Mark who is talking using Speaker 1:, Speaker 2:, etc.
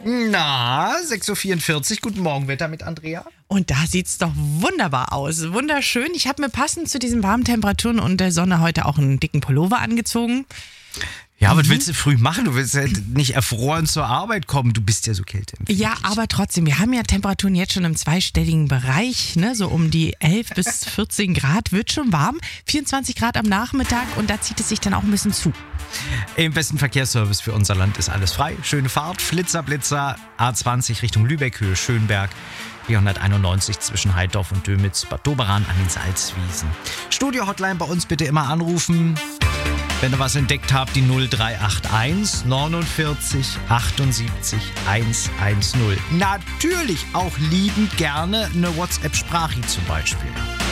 Speaker 1: Na, 6.44 Uhr, guten Morgen, Wetter mit Andrea.
Speaker 2: Und da sieht's doch wunderbar aus. Wunderschön. Ich habe mir passend zu diesen warmen Temperaturen und der Sonne heute auch einen dicken Pullover angezogen.
Speaker 1: Ja, was willst du früh machen? Du willst ja nicht erfroren zur Arbeit kommen. Du bist ja so kälteempfindlich.
Speaker 2: Ja, aber trotzdem, wir haben ja Temperaturen jetzt schon im zweistelligen Bereich, ne? So um die 11 bis 14 Grad, wird schon warm. 24 Grad am Nachmittag und da zieht es sich dann auch ein bisschen zu.
Speaker 1: Im besten Verkehrsservice für unser Land ist alles frei. Schöne Fahrt, Flitzer, Blitzer, A20 Richtung Lübeck, Höhe Schönberg. 491 zwischen Heidorf und Dömitz, Bad Doberan an den Salzwiesen. Studio-Hotline bei uns bitte immer anrufen. Wenn ihr was entdeckt habt, die 0381 49 78 110. Natürlich auch liebend gerne eine WhatsApp-Sprache zum Beispiel.